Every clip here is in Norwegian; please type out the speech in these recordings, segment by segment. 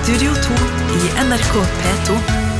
Studio 2 i NRK P2.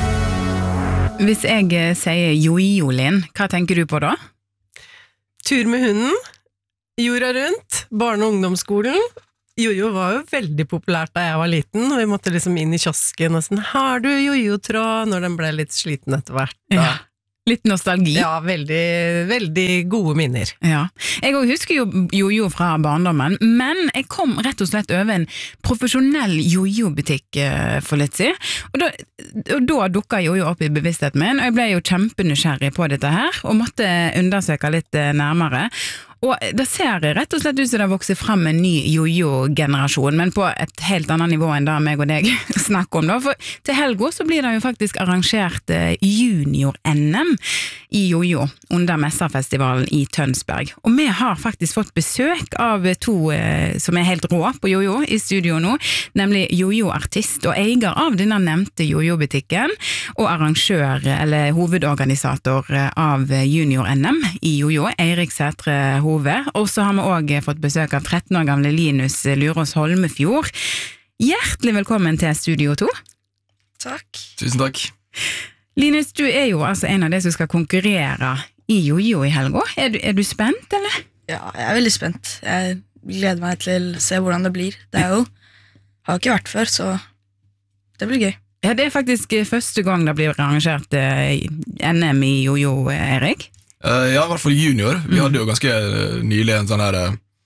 Hvis jeg sier jojo, Linn, hva tenker du på da? Tur med hunden, jorda rundt, barne- og ungdomsskolen. Jojo var jo veldig populært da jeg var liten, og vi måtte liksom inn i kiosken og sånn, har du jojo-tråd? Når den ble litt sliten etter hvert. Ja. Litt nostalgi. Ja, veldig, veldig gode minner. Ja. Jeg også husker jo jojo fra barndommen, men jeg kom rett og slett over en profesjonell jojo-butikk for litt siden, og da dukket jojo opp i bevisstheten min, og jeg ble jo kjempenysgjerrig på dette her, og måtte undersøke litt nærmere. Og det ser rett og slett ut som det vokser frem en ny jojo-generasjon, men på et helt annet nivå enn det meg og deg snakker om da. For til helga så blir det jo faktisk arrangert junior-NM i jojo under Messerfestivalen i Tønsberg. Og vi har faktisk fått besøk av to som er helt rå på jojo i studio nå, nemlig jojo-artist og eier av denne nevnte jojo-butikken, og arrangør, eller hovedorganisator av junior-NM i jojo, Eirik Sætre Hove, og så har vi også fått besøk av 13 år gamle Linus Lurås Holmefjord. Hjertelig velkommen til Studio 2. Takk. Tusen takk. Linus, du er jo altså en av de som skal konkurrere i jojo i helga. Er du spent, eller? Ja, jeg er veldig spent. Jeg gleder meg til å se hvordan det blir. Det er jo, har ikke vært før, så det blir gøy. Ja, det er faktisk første gang det blir arrangert NM i jojo, Erik. Ja, i hvert fall junior. Vi hadde jo ganske nylig en sånn her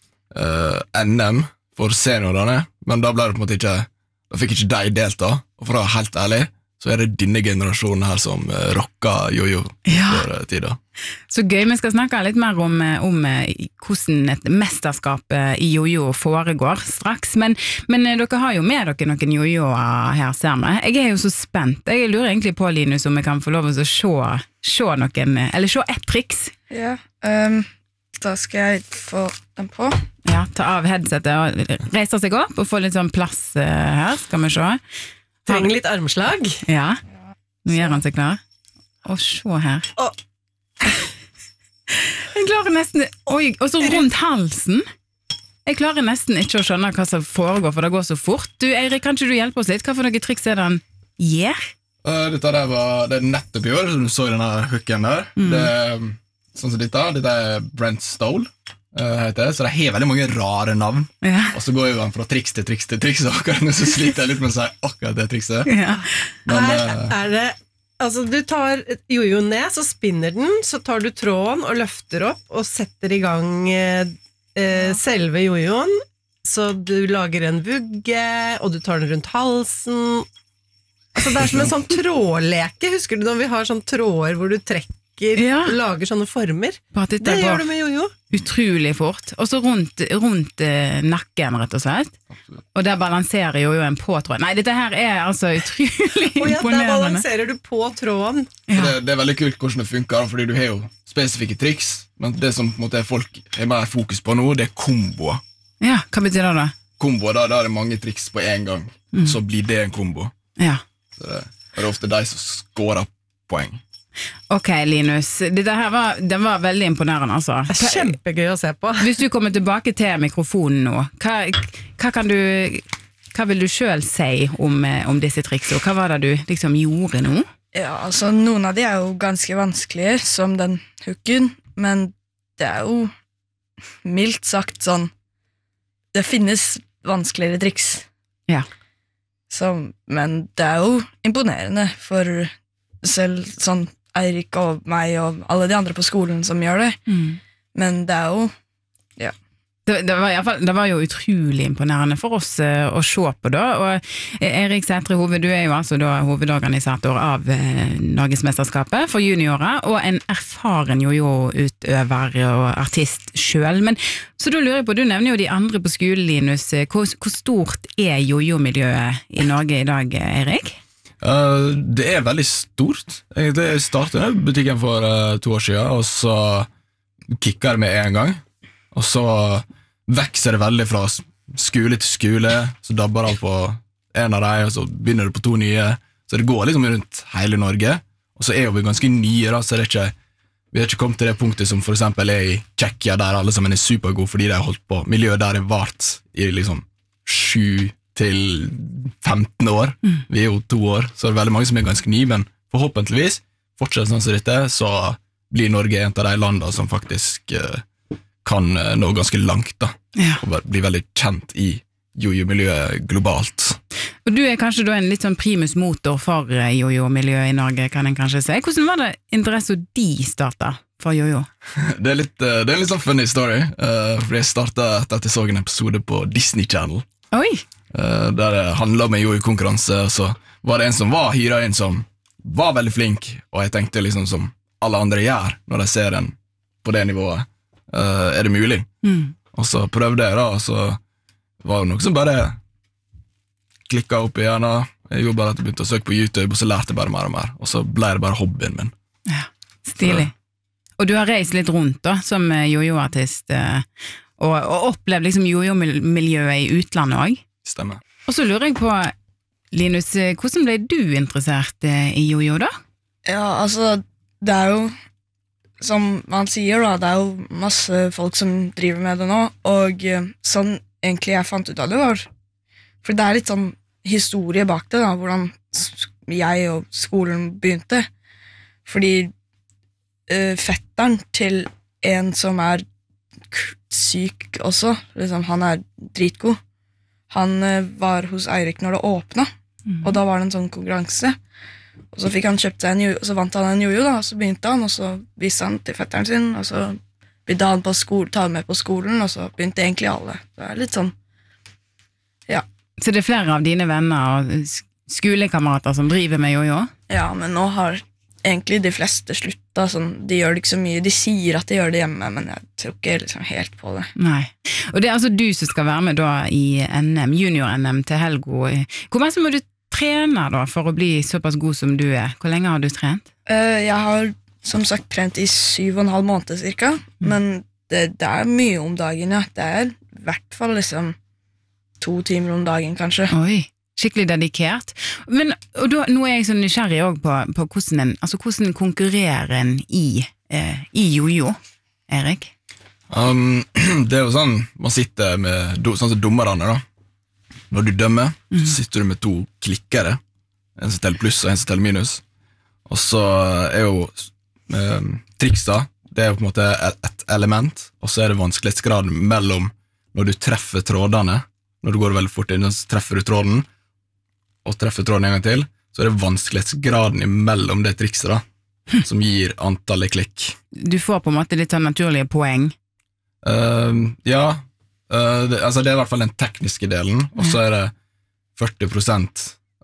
NM for seniorene, men da ble det på en måte ikke, da fikk ikke de delta, og for å være helt ærlig, så er det denne generasjonen her som rocker jojo for tida. Så gøy, vi skal snakke litt mer om hvordan et mesterskap i jojo foregår straks, men dere har jo med dere noen jojoer her, ser vi. Jeg er jo så spent. Jeg lurer egentlig på, Linus, om jeg kan få lov å se noen, eller se et triks. Ja, da skal jeg få den på. Ja, ta av headsetet og reise seg opp og få litt sånn plass her, skal vi se. Trenger litt armslag. Ja, nå gjør han seg klar. Og se her. Jeg klarer nesten, oi, og så rundt halsen. Jeg klarer nesten ikke å skjønne hva som foregår, for det går så fort. Du, Eirik, kan ikke du hjelpe oss litt? Hva for noen triks er det han gjør? Dette der var det nettopp i år, som du så i denne hooken der. Det er sånn som dette er Brent Stole, heter det, så det har veldig mange rare navn. Ja. Og så går jo han fra triks til triks til triks, og akkurat nå så sliter jeg litt med å si akkurat det trikset. Ja. Men, Her er det, altså du tar jojo ned, så spinner den, så tar du tråden og løfter opp og setter i gang selve jojoen, så du lager en vugge, og du tar den rundt halsen. Altså det er som en sånn trådleke, husker du når vi har sånn tråder hvor du trekker, og lager sånne former? Det gjør du med jojo. Utrolig fort. Og så rundt nakken, rett og slett. Og der balanserer jojoen på tråden. Nei, dette her er altså utrolig imponerende. Der balanserer du på tråden. Ja. Det er veldig kult hvordan det funker, fordi du har jo spesifikke triks, men det som på en måte, folk har mer fokus på nå, det er komboer. Ja, hva betyr det da? Komboer, da er det mange triks på en gang, så blir det en kombo. Ja. Så det er ofte de som skårer poeng. Ok, Linus, dette her var veldig imponerende, altså. Det er kjempegøy å se på. Hvis du kommer tilbake til mikrofonen nå, hva vil du selv si om disse triks, og hva var det du liksom gjorde nå? Ja, altså noen av de er jo ganske vanskelige, som den hooken, men det er jo mildt sagt sånn, det finnes vanskeligere triks. Ja. Men det er jo imponerende for selv sånn Eirik og meg og alle de andre på skolen som gjør det. Men det er jo, ja. Det var jo utrolig imponerende for oss å se på da, og Eirik Sætre Hove, du er jo altså da hovedorganisator av Norgesmesterskapet for juniorer, og en erfaren jojo-utøver og artist selv, men så da lurer jeg på, du nevner jo de andre på skolen, Linus, hvor stort er jojo-miljøet i Norge i dag, Eirik? Det er veldig stort. Jeg startet butikken for 2 år siden, og så kicker det med en gang, og så vekser det veldig fra skole til skole, så dabber alt på en av dem, og så begynner det på 2 nye, så det går liksom rundt hele Norge, og så er vi ganske nye da, så det er ikke, vi har ikke kommet til det punktet som for eksempel er i Tsjekkia, der alle sammen er supergode fordi de har holdt på, miljøet der er vart i liksom 7 til 15 år. Vi jo 2 år, så det veldig mange som ganske nye, men forhåpentligvis, fortsatt sånn som dette, så blir Norge en av de landene som faktisk kan nå ganske langt, da. Og bli veldig kjent i jojo-miljøet globalt. Og du kanskje da en litt sånn primus motor for jojo-miljøet i Norge, kan en kanskje si. Hvordan var det interesse de startet for jojo? Det er en litt sånn funny story, for jeg startet etter at jeg så en episode på Disney Channel. Oi! Der det handlet om en jojo-konkurranse, og så var det en som var hyret inn som var veldig flink, og jeg tenkte liksom som alle andre gjør når de ser en på det nivået. Er det mulig? Og så prøvde jeg da, og så var det noe som bare klikket opp i hjernen. Jeg gjorde bare at jeg begynte å søke på YouTube, og så lærte jeg bare mer og mer, og så ble det bare hobbyen min. Ja, stilig. Og du har reist litt rundt da, som jojo-artist, og opplevd liksom jojo-miljøet i utlandet også. Stemmer. Og så lurer jeg på, Linus, hvordan ble du interessert i jojo da? Ja, altså, det jo som man sier da, det jo masse folk som driver med det nå, og sånn egentlig jeg fant ut av det var, for det litt sånn historie bak det da, hvordan jeg og skolen begynte, fordi fetteren til en som syk også, liksom, han dritgod, han var hos Eirik når det åpnet, og da var det en sånn konkurranse, og så fikk han kjøpt seg en jojo, og så vant han en jojo da, og så begynte han, og så viste han til fetteren sin, og så begynte han ta med på skolen, og så begynte egentlig alle. Det litt sånn, ja. Så det flere av dine venner og skolekamerater som driver med jojo? Ja, men nå har egentlig de fleste sluttet, sånn, de gjør det ikke så mye, de sier at de gjør det hjemme, men jeg tror ikke liksom helt på det. Nei, og det altså du som skal være med da i NM, junior-NM til Helgo. Hvor mye må du trene da for å bli såpass god som du Hvor lenge har du trent? Jeg har som sagt trent i 7,5 måneder cirka, men det mye om dagen, ja. Det i hvert fall liksom 2 timer om dagen, kanskje. Oi, skikkelig dedikert. Men og da, nå jeg så nysgjerrig også på hvordan konkurrerer en i jojo, Erik? Det jo sånn, man sitter med sånn som dommerne da. Når du dømmer, så sitter du med 2 klikkere, en som teller pluss og en som teller minus. Og så jo triksa, det jo på en måte et element, og så det vanskelighetsgraden mellom når du treffer trådene, når du går veldig fort inn, så treffer du tråden, og treffer tråden en gang til, så det vanskelighetsgraden imellom det trikset da, som gir antallet klikk. Du får på en måte litt sånn naturlige poeng? Ja, det i hvert fall den tekniske delen, og så det 40%,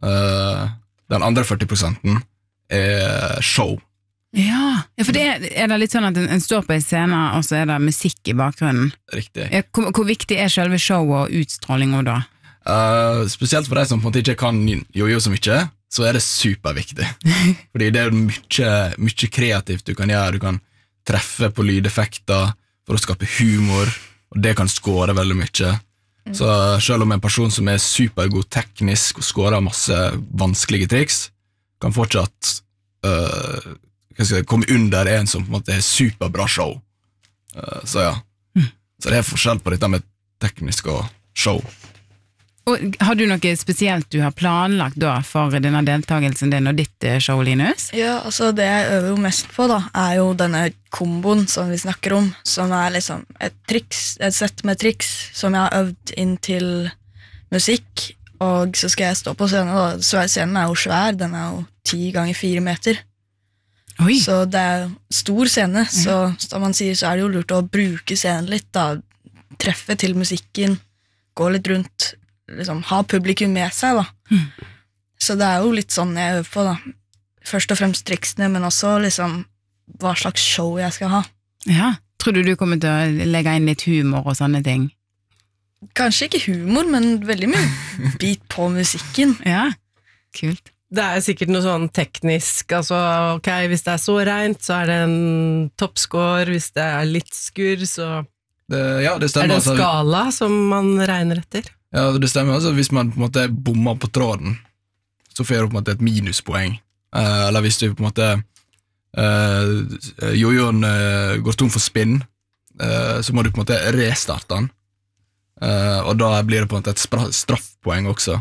den andre 40% show. Ja, for det det litt sånn at en står på en scene, og så det musikk i bakgrunnen. Riktig. Hvor viktig selve show og utstråling da? Spesielt for deg som på en måte ikke kan jojo så mye, så det superviktig. Fordi det mye kreativt du kan gjøre, du kan treffe på lydeffekter for å skape humor, og det kan skåre veldig mye. Så selv om en person som supergod teknisk og skårer masse vanskelige triks, kan fortsatt komme under en som på en måte superbra show. Så ja. Så det forskjell på dette med teknisk og show. Og har du noe spesielt du har planlagt da for denne deltakelsen din og ditt show, Linus? Ja, altså det jeg øver jo mest på da, jo denne komboen som vi snakker om, som liksom et sett med triks som jeg har øvd inn til musikk, og så skal jeg stå på scenen da. Så scenen jo svær, den jo 10 ganger 4 meter. Oi. Så det jo stor scene, så som man sier så det jo lurt å bruke scenen litt da, treffe til musikken, gå litt rundt, liksom, ha publikum med seg da. Så det jo litt sånn jeg øver på da. Først og fremst triksene, men også liksom hva slags show jeg skal ha. Ja, tror du kommer til å legge inn litt humor og sånne ting? Kanskje ikke humor, men veldig mye bit på musikken. Ja, kult. Det sikkert noe sånn teknisk, altså ok, hvis det så rent, så det en toppscore, hvis det litt skurr, så ja, det stemmer, det en skala som man regner etter? Ja, det stemmer, altså hvis man på en måte bommer på tråden, så får du på en måte et minuspoeng. Eller hvis du på en måte jojoen går tom for spinn, så må du på en måte restarte den. og da blir det på en måte et straffpoeng også.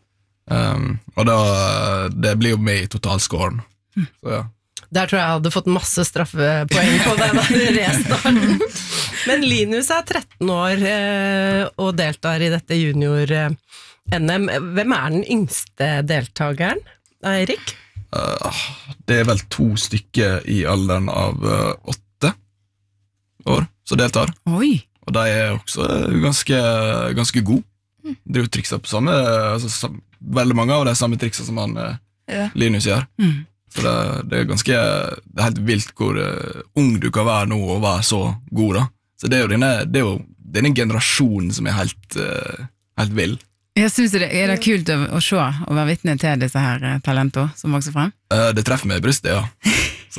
Og da, det blir jo med i totalscoren. Så ja. Der tror jeg hadde fått masse straffepoeng på den der restarten. Men Linus 13 år og deltar i dette junior-NM. Hvem den yngste deltakeren? Eirik? Det vel 2 stykker i alderen av 8 år som deltar. Oi. Og de også ganske gode. Driver trikser på samme, veldig mange av de samme triksene som han Linus gjør. Så det er helt vilt hvor ung du kan være nå og være så god da. Så det er jo denne generasjonen som er helt vill. Jeg synes det er kult å se og være vitne til disse her talenter som vokser frem. Det treffer meg i brystet, ja.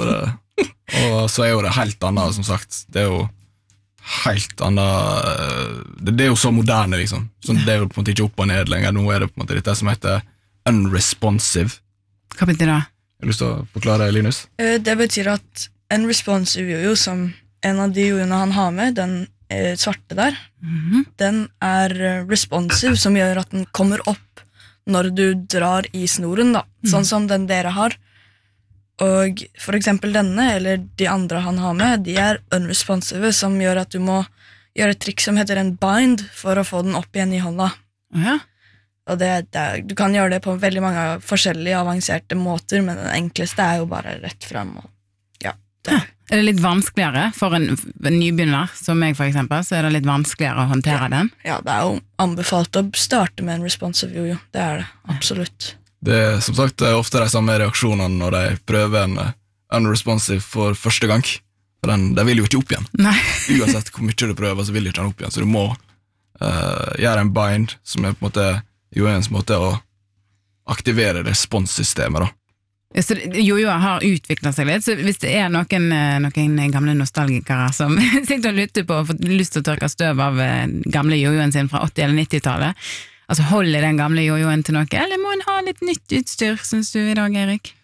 Og så er jo det helt annet, som sagt. Det er jo helt annet. Det er jo så moderne, liksom. Så det er jo på en måte ikke opp og ned lenger. Nå er det på en måte dette som heter unresponsive. Hva betyr det? Har du lyst til å forklare, Linus? Det betyr at unresponsive jojo, som en av de jojoene han har med, den svarte der, den responsive, som gjør at den kommer opp når du drar i snoren, da. Sånn som den dere har. Og for eksempel denne, eller de andre han har med, de unresponsive, som gjør at du må gjøre et trikk som heter en bind for å få den opp igjen i hånda. Ja. Og du kan gjøre det på veldig mange forskjellige avanserte måter, men den enkleste jo bare rett frem. Og, ja, Er det litt vanskeligere for en nybegynner, som meg for eksempel, så er det litt vanskeligere å håndtere den? Ja, det jo anbefalt å starte med en responsive jojo, det det, absolutt. Det som sagt ofte de samme reaksjonene når de prøver en unresponsive for første gang. For de vil jo ikke opp igjen. Nei. Uansett hvor mye du prøver, så vil ikke den opp igjen. Så du må gjøre en bind, som på en måte jojoens måte å aktivere responssystemet da. Så jojoer har utviklet seg litt, så hvis det noen gamle nostalgikere som sitter og lytter på og får lyst til å tørke støv av gamle jojoen sin fra 80- eller 90-tallet, altså holder den gamle jojoen til noe, eller må en ha litt nytt utstyr, synes du i dag, Erik?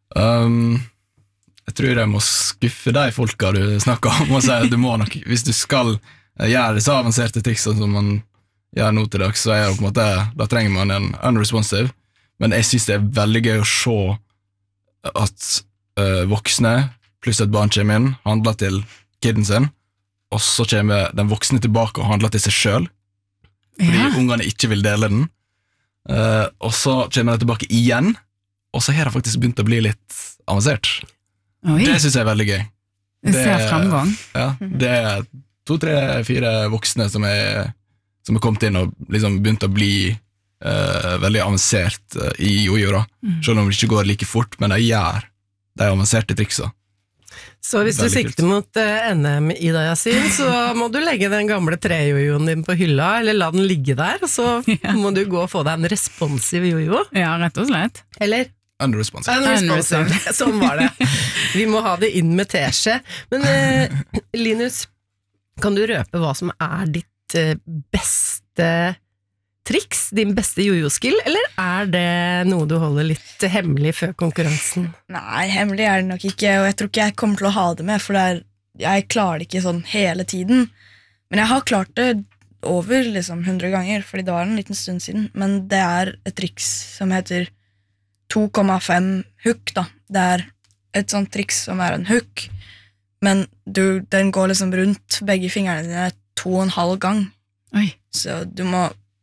Jeg tror jeg må skuffe de folka du snakker om og si at du må nok, hvis du skal gjøre disse avanserte triksene som man gjør nå til dags, så det på en måte, da trenger man en unresponsive, men jeg synes det veldig gøy å se at voksne pluss et barn kommer inn, handler til kidden sin, og så kommer den voksne tilbake og handler til seg selv, fordi ungene ikke vil dele den, og så kommer de tilbake igjen, og så har det faktisk begynt å bli litt avansert. Oi. Det synes jeg er veldig gøy. Det ser fremgang. Ja, det 2, 3, 4 voksne som er kommet inn og liksom begynt å bli veldig avansert i jojo da, selv om det ikke går like fort, men de gjør de avanserte triksa. Så hvis du sikter mot NM i Ida Yasin, så må du legge den gamle trejojoen din på hylla, eller la den ligge der, og så må du gå og få deg en responsiv jojo. Ja, rett og slett. Eller? Unresponsive. Sånn var det. Vi må ha det inn med teskje. Men Linus, kan du røpe hva som ditt beste triks, din beste jojo-skill, eller det noe du holder litt hemmelig før konkurransen? Nei, hemmelig det nok ikke, og jeg tror ikke jeg kommer til å ha det med, for jeg klarer det ikke sånn hele tiden. Men jeg har klart det over liksom 100 ganger, fordi det var en liten stund siden, men det et triks som heter 2,5 hook da. Det et sånt triks som en hook, men den går liksom rundt begge fingrene dine 2,5 gang. Oi. Så du må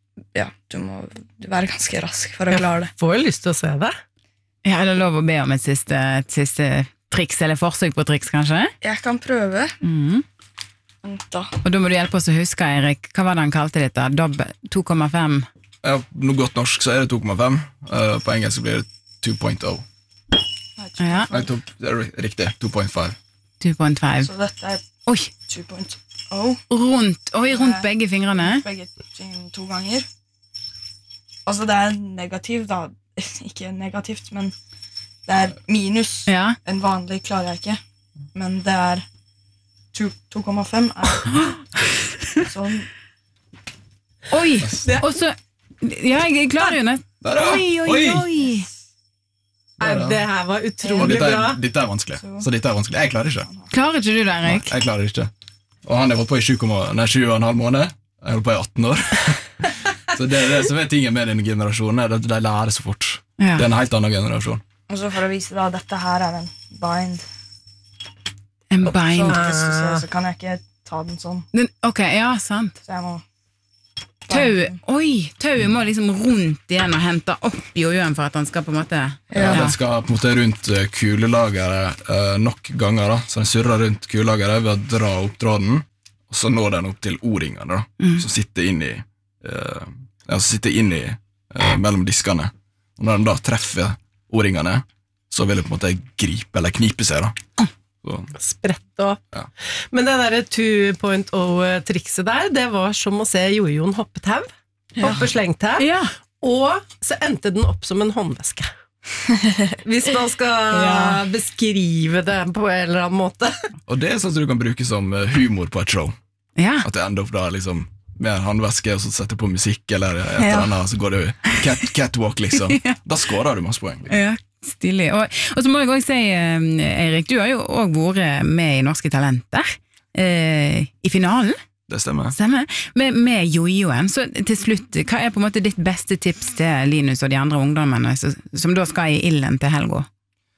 være ganske rask for å klare det. Jeg får jo lyst til å se det. Ja, er det lov å be om et siste triks, eller forsøk på triks, kanskje? Jeg kan prøve. Vent da. Og da må du hjelpe oss å huske, Erik. Hva var det han kalte dette? 2,5? Ja, noe godt norsk så det 2,5. På engelsk blir det 2.0. Ja. Nei, det riktig. 2.5. 2.5. Så dette Oi! 2.0. Rundt begge fingrene. Begge 2 ganger. Altså det negativt da. Ikke negativt, men det minus. Ja. En vanlig klarer jeg ikke. Men det 2,5 sånn. Oi! Og så ja, jeg klarer jo nett. Oi! Det her var utrolig bra. Dette vanskelig. Så dette vanskelig. Jeg klarer ikke. Klarer ikke du det, Erik? Nei, jeg klarer ikke. Og han har vært på i 7,5 måneder, Jeg holder på i 18 år. Så det er det som er tingen med den generasjonen, er at de lærer så fort. Ja. Det er en helt annen generasjon. Og så for å vise da, dette her er en bind. En Så bein. hvis du ser, så kan jeg ikke ta den sånn. Ok, ja, sant. Så jeg må... Tauet må liksom rundt igjen og hente opp jojoen for at han skal på en måte... Ja, den skal på en måte rundt kulelageret nok ganger, da. Så den surrer rundt kulelageret ved å dra opp tråden, og så når den opp til o-ringene, da, som sitter inni mellom diskene. Og når den da treffer o-ringene, så vil det på en måte gripe eller knipe seg, da. Så. Sprett opp. Ja. Men det der 2.0-trikset der, det var som å se jojoen hoppetau, hoppeslengtau, Ja. og så endte den opp som en håndveske. Hvis man skal beskrive det på en eller annen måte. Og det er sånn at du kan bruke som humor på et show. Ja. At det ender opp da liksom med en håndveske, og så setter på musikk, eller et eller annet, så går det catwalk, liksom. Da skårer du masse poeng. Liksom. Ja, stilig. Og så må jeg også si, Eirik, du har jo også vært med i Norske Talenter i finalen. Det stemmer. Med jojoen. Så til slutt, hva er på en måte ditt beste tips til Linus og de andre ungdommene som da skal i ilden til helga?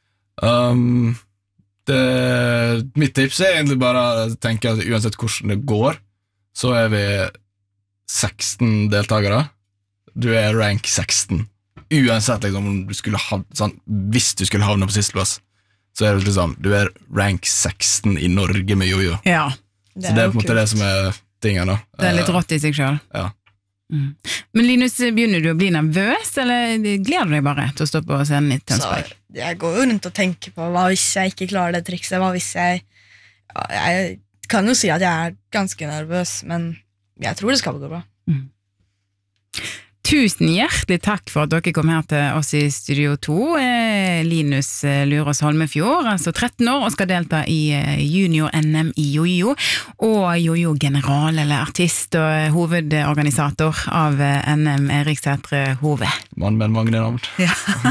Mitt tips er egentlig bare å tenke at uansett hvordan det går, så er vi 16 deltakere. Du er rank 16. Uansett liksom, om du skulle hvis du skulle havne på sisteplass, så er det liksom, du er rank 16 i Norge med jojo. Ja. Så det er på en måte det som er tingen, da. Det er litt rått i seg selv. Ja. Men Linus, begynner du å bli nervøs, eller gleder du deg bare til å stå på scenen i Tønsberg? Så jeg går jo rundt og tenker på hva hvis jeg ikke klarer det trikset, hva hvis jeg kan jo si at jeg er ganske nervøs, men jeg tror det skal gå bra. Tusen hjertelig takk for at dere kom her til oss i Studio 2. Linus Lurås Holmefjord, altså 13 år, og skal delta i junior-NM i jojo, og jojo-general eller artist og hovedorganisator av NM Erik Sætre Hove. Mann med mange navn. Ja.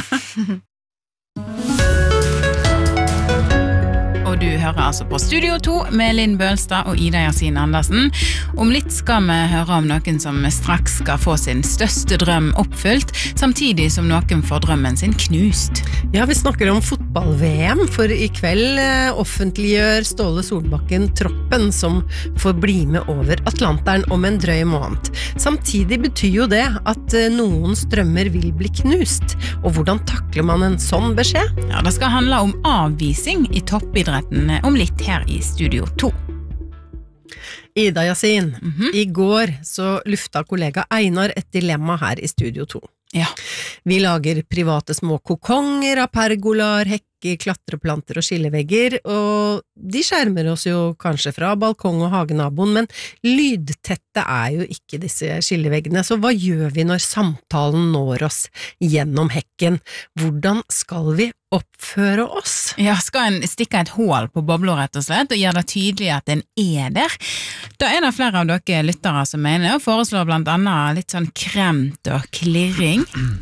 Og du hører altså på Studio 2 med Linn Bølstad og Ida Yasin Andersen. Om litt skal vi høre om noen som straks skal få sin største drøm oppfylt, samtidig som noen får drømmen sin knust. Ja, vi snakker om fotball-VM, for i kveld offentliggjør Ståle Solbakken troppen som får bli med over Atlanteren om en drøy måned. Samtidig betyr jo det at noens drømmer vil bli knust, og hvordan takler man en sånn beskjed? Ja, det skal handle om avvising i toppidretten om litt her i Studio 2. Ida Yasin, i går så lufta kollega Einar et dilemma her i Studio 2. Ja. Vi lager private små kokonger av pergolaer, hekker, klatreplanter og skillevegger, og de skjermer oss jo kanskje fra balkong- og hagenaboen, men lydtette er jo ikke disse skilleveggene, så hva gjør vi når samtalen når oss gjennom hekken? Hvordan skal vi oppføre oss? Ja, skal en stikke et hål på bobler rett og slett, og gjøre det tydelig at en er der? Da er det flere av dere lyttere som mener, og foreslår blant annet litt sånn kremt og klirring.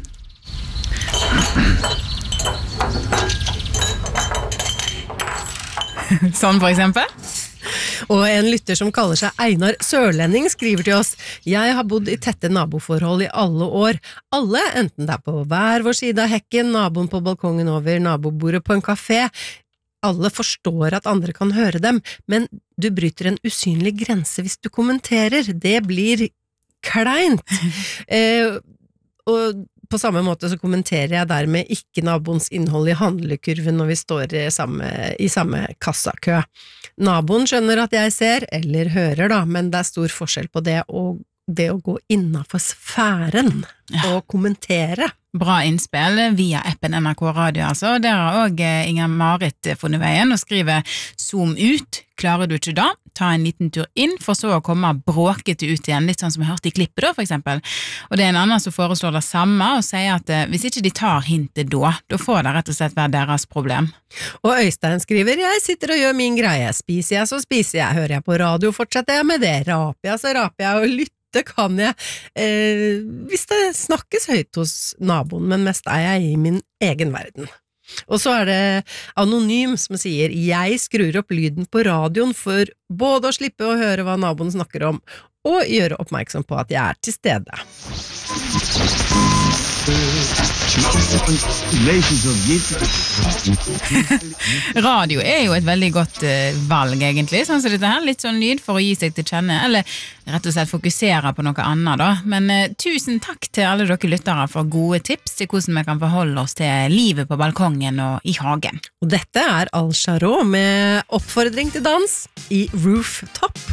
Sånn for eksempel. Og en lytter som kaller seg Einar Sørlending skriver til oss: Jeg har bodd i tette naboforhold i alle år. Alle, enten det er på hver vår side av hekken, naboen på balkongen over, nabobordet på en kafé. Alle forstår at andre kan høre dem, men du bryter en usynlig grense hvis du kommenterer. Det blir kleint. Og på samme måte så kommenterer jeg dermed ikke naboens innhold i handlekurven når vi står i samme kassakø. Naboen skjønner at jeg ser, eller hører da, men det er stor forskjell på det og det å gå innenfor sfæren og kommentere. Bra innspill via appen NRK Radio, altså. Der har også Inger Marit funnet veien og skriver zoom ut. Klarer du ikke da? Ta en liten tur inn, for så å komme bråkete ut igjen, litt sånn som vi hørte i klippet da, for eksempel. Og det er en annen som foreslår det samme, og sier at hvis ikke de tar hintet da får det rett og slett være deres problem. Og Øystein skriver: Jeg sitter og gjør min greie. Spiser jeg, så spiser jeg. Hører jeg på radio, fortsetter jeg med det. Raper jeg, så raper jeg, og lytter kan jeg, hvis det snakkes høyt hos naboen, men mest er jeg i min egen verden. Og så er det Anonym som sier: Jeg skrur opp lyden på radioen for både å slippe å høre hva naboen snakker om, og gjøre oppmerksom på at jeg til stede. Radio jo et veldig godt valg egentlig, sånn som dette her, litt sånn lyd for å gi seg til kjenne, eller rett og slett fokusere på noe annet da. Men tusen takk til alle dere lyttere for gode tips til hvordan vi kan forholde oss til livet på balkongen og i hagen. Og dette Al Jarreau med oppfordring til dans i Rooftop.